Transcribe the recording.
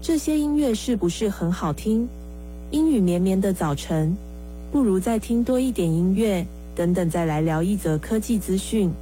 这些音乐是不是很好听？阴雨绵绵的早晨，不如再听多一点音乐，等等再来聊一则科技资讯。